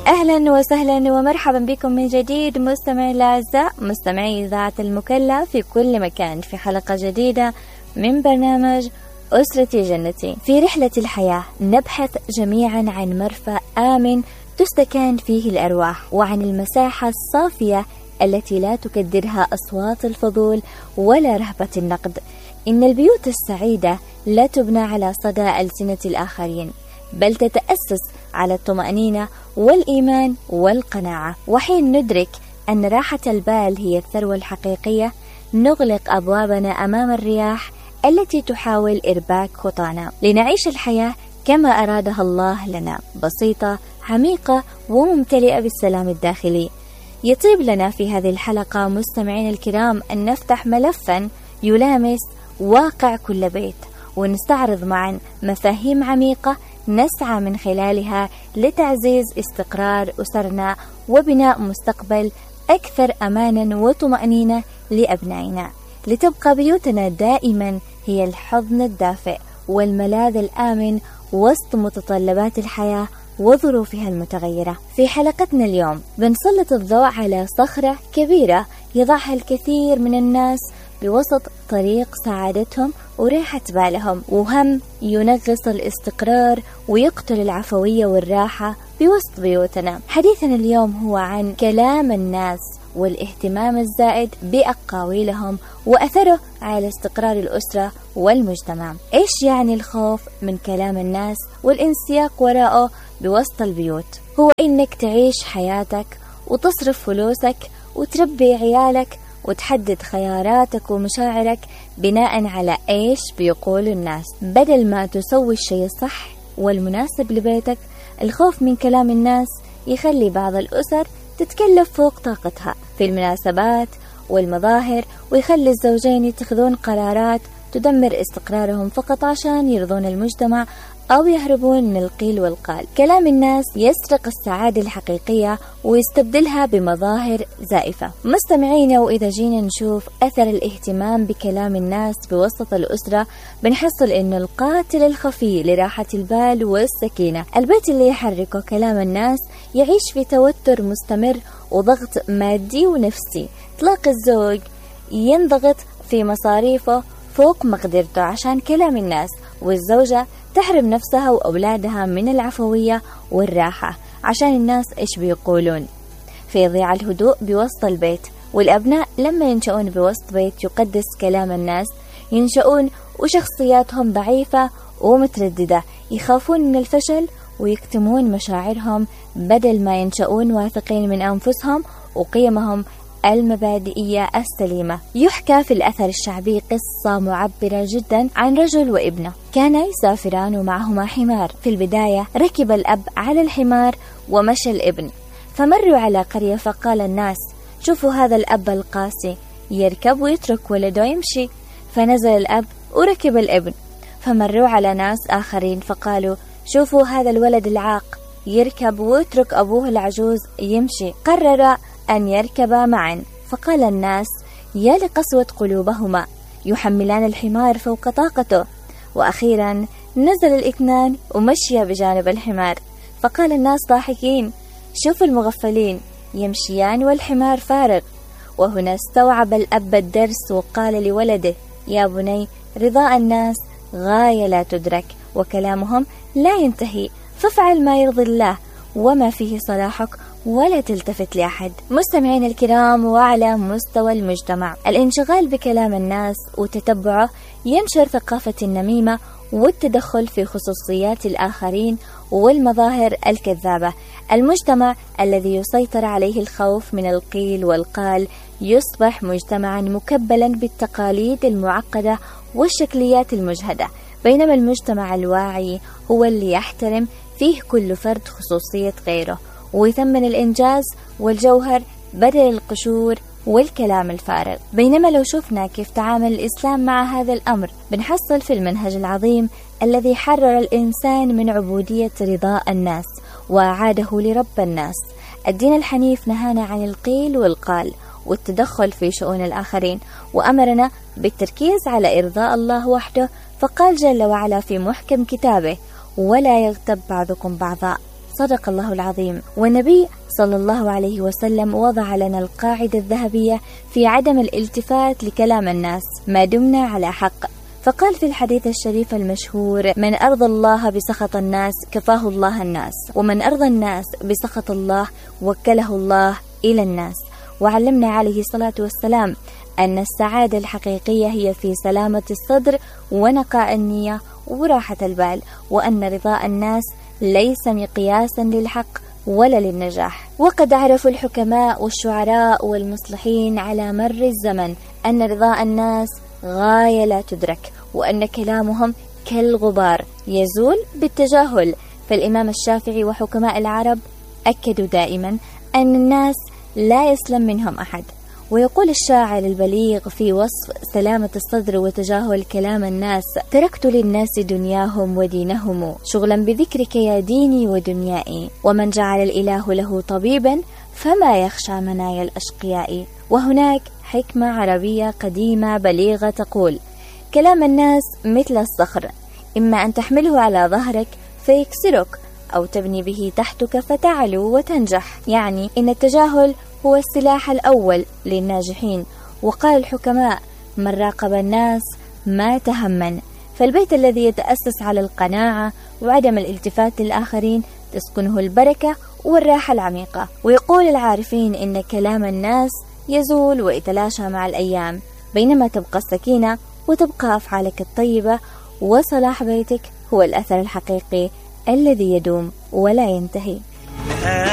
أهلا وسهلا ومرحبا بكم من جديد مستمعي الأعزاء، مستمعي إذاعة المكلا في كل مكان، في حلقة جديدة من برنامج أسرتي جنتي. في رحلة الحياة نبحث جميعا عن مرفأ آمن تستكان فيه الأرواح، وعن المساحة الصافية التي لا تكدرها أصوات الفضول ولا رهبة النقد. إن البيوت السعيدة لا تبنى على صدى ألسنة الآخرين، بل تتأسس على الطمأنينة والإيمان والقناعة. وحين ندرك أن راحة البال هي الثروة الحقيقية، نغلق أبوابنا أمام الرياح التي تحاول إرباك خطانا، لنعيش الحياة كما أرادها الله لنا، بسيطة عميقة وممتلئة بالسلام الداخلي. يطيب لنا في هذه الحلقة مستمعين الكرام أن نفتح ملفا يلامس واقع كل بيت، ونستعرض معا مفاهيم عميقة نسعى من خلالها لتعزيز استقرار أسرنا وبناء مستقبل أكثر أمانا وطمأنينة لأبنائنا، لتبقى بيوتنا دائما هي الحضن الدافئ والملاذ الآمن وسط متطلبات الحياة وظروفها المتغيرة. في حلقتنا اليوم بنسلط الضوء على صخرة كبيرة يضعها الكثير من الناس بوسط طريق سعادتهم وراحة بالهم، وهم ينغص الاستقرار ويقتل العفوية والراحة بوسط بيوتنا. حديثنا اليوم هو عن كلام الناس والاهتمام الزائد بأقاويلهم وأثره على استقرار الأسرة والمجتمع. إيش يعني الخوف من كلام الناس والانسياق وراءه بوسط البيوت؟ هو إنك تعيش حياتك وتصرف فلوسك وتربي عيالك وتحدد خياراتك ومشاعرك بناء على إيش بيقول الناس، بدل ما تسوي الشيء الصح والمناسب لبيتك. الخوف من كلام الناس يخلي بعض الأسر تتكلف فوق طاقتها في المناسبات والمظاهر، ويخلي الزوجين يتخذون قرارات تدمر استقرارهم فقط عشان يرضون المجتمع أو يهربون من القيل والقال. كلام الناس يسرق السعادة الحقيقية ويستبدلها بمظاهر زائفة. مستمعينا، وإذا جينا نشوف أثر الاهتمام بكلام الناس بوسط الأسرة، بنحصل إنه القاتل الخفي لراحة البال والسكينة. البيت اللي يحركه كلام الناس يعيش في توتر مستمر وضغط مادي ونفسي. تلاقي الزوج ينضغط في مصاريفه فوق مقدرته عشان كلام الناس، والزوجة تحرم نفسها وأولادها من العفوية والراحة عشان الناس إيش بيقولون. في ضياع الهدوء بوسط البيت، والأبناء لما ينشؤون بوسط بيت يقدس كلام الناس ينشؤون وشخصياتهم ضعيفة ومترددة، يخافون من الفشل ويكتمون مشاعرهم بدل ما ينشؤون واثقين من أنفسهم وقيمهم المبادئية السليمة. يحكى في الأثر الشعبي قصة معبرة جدا عن رجل وابنه كانا يسافران ومعهما حمار. في البداية ركب الأب على الحمار ومشى الابن، فمروا على قرية فقال الناس: شوفوا هذا الأب القاسي يركب ويترك ولده يمشي. فنزل الأب وركب الابن، فمروا على ناس آخرين فقالوا: شوفوا هذا الولد العاق يركب ويترك أبوه العجوز يمشي. قرر أن يركبا معا، فقال الناس: يا لقسوة قلوبهما، يحملان الحمار فوق طاقته. وأخيرا نزل الاثنان ومشيا بجانب الحمار، فقال الناس ضاحكين: شوفوا المغفلين يمشيان والحمار فارغ. وهنا استوعب الأب الدرس وقال لولده: يا بني، رضاء الناس غاية لا تدرك، وكلامهم لا ينتهي، فافعل ما يرضي الله وما فيه صلاحك ولا تلتفت لأحد. مستمعين الكرام، وعلى مستوى المجتمع، الانشغال بكلام الناس وتتبعه ينشر ثقافة النميمة والتدخل في خصوصيات الآخرين والمظاهر الكذابة. المجتمع الذي يسيطر عليه الخوف من القيل والقال يصبح مجتمعا مكبلا بالتقاليد المعقدة والشكليات المجهدة، بينما المجتمع الواعي هو اللي يحترم فيه كل فرد خصوصية غيره ويثمن الإنجاز والجوهر بدل القشور والكلام الفارغ. بينما لو شفنا كيف تعامل الإسلام مع هذا الأمر، بنحصل في المنهج العظيم الذي حرر الإنسان من عبودية رضاء الناس وأعاده لرب الناس. الدين الحنيف نهانا عن القيل والقال والتدخل في شؤون الآخرين، وأمرنا بالتركيز على إرضاء الله وحده، فقال جل وعلا في محكم كتابه: ولا يغتب بعضكم بعضا. صدق الله العظيم. والنبي صلى الله عليه وسلم وضع لنا القاعدة الذهبية في عدم الالتفات لكلام الناس ما دمنا على حق، فقال في الحديث الشريف المشهور: من أرضى الله بسخط الناس كفاه الله الناس، ومن أرضى الناس بسخط الله وكله الله إلى الناس. وعلمنا عليه الصلاة والسلام أن السعادة الحقيقية هي في سلامة الصدر ونقاء النية وراحة البال، وأن رضاء الناس ليس مقياسا للحق ولا للنجاح. وقد عرف الحكماء والشعراء والمصلحين على مر الزمن أن رضاء الناس غاية لا تدرك، وأن كلامهم كالغبار يزول بالتجاهل. فالإمام الشافعي وحكماء العرب أكدوا دائما أن الناس لا يسلم منهم أحد. ويقول الشاعر البليغ في وصف سلامة الصدر وتجاهل كلام الناس: تركت للناس دنياهم ودينهم شغلا بذكرك يا ديني ودنيائي، ومن جعل الإله له طبيبا فما يخشى منايا الأشقياء. وهناك حكمة عربية قديمة بليغة تقول: كلام الناس مثل الصخر، إما أن تحمله على ظهرك فيكسرك، أو تبني به تحتك فتعلو وتنجح. يعني إن التجاهل هو السلاح الأول للناجحين. وقال الحكماء: من راقب الناس ما تهمن. فالبيت الذي يتأسس على القناعة وعدم الالتفات للآخرين تسكنه البركة والراحة العميقة. ويقول العارفين إن كلام الناس يزول ويتلاشى مع الأيام، بينما تبقى السكينة وتبقى أفعالك الطيبة، وصلاح بيتك هو الأثر الحقيقي الذي يدوم ولا ينتهي.